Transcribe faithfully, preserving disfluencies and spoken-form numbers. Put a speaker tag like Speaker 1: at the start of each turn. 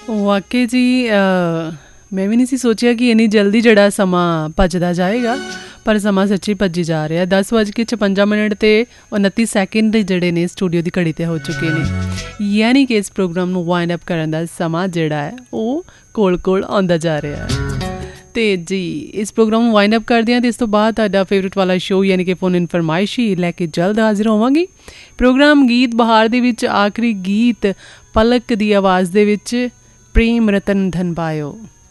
Speaker 1: ਵਾਕਈ ਜੀ ਮੈਂ ਵੀ ਨਹੀਂ ਸੀ ਸੋਚਿਆ ਕਿ ਇੰਨੀ ਜਲਦੀ ਜਿਹੜਾ ਸਮਾਂ ਭੱਜਦਾ ਜਾਏਗਾ, ਪਰ ਸਮਾਂ ਸੱਚੀ ਭੱਜੀ ਜਾ ਰਿਹਾ। ਦਸ ਵੱਜ ਕੇ ਛਪੰਜਾ ਮਿੰਟ ਅਤੇ ਉਨੱਤੀ ਸੈਕਿੰਡ ਜਿਹੜੇ ਨੇ ਸਟੂਡੀਓ ਦੀ ਘੜੀ 'ਤੇ ਹੋ ਚੁੱਕੇ ਨੇ, ਯਾਨੀ ਕਿ ਇਸ ਪ੍ਰੋਗਰਾਮ ਨੂੰ ਵਾਈਂਡ ਅਪ ਕਰਨ ਦਾ ਸਮਾਂ ਜਿਹੜਾ ਹੈ ਉਹ ਕੋਲ ਕੋਲ ਆਉਂਦਾ ਜਾ ਰਿਹਾ ਹੈ। ਅਤੇ ਜੀ ਇਸ ਪ੍ਰੋਗਰਾਮ ਨੂੰ ਵਾਈਂਡ ਅਪ ਕਰਦੇ ਹਾਂ ਅਤੇ ਇਸ ਤੋਂ ਬਾਅਦ ਤੁਹਾਡਾ ਫੇਵਰੇਟ ਵਾਲਾ ਸ਼ੋਅ ਯਾਨੀ ਕਿ ਫੋਨ ਇਨ ਫਰਮਾਇਸ਼ੀ ਲੈ ਕੇ ਜਲਦ ਹਾਜ਼ਰ ਹੋਵਾਂਗੀ। ਪ੍ਰੋਗਰਾਮ ਗੀਤ ਬਹਾਰ ਦੇ ਵਿੱਚ ਆਖਰੀ ਗੀਤ ਪਲਕ ਦੀ ਆਵਾਜ਼ ਦੇ ਵਿੱਚ ਪ੍ਰੇਮ ਰਤਨ ਧਨ ਪਾਇਓ।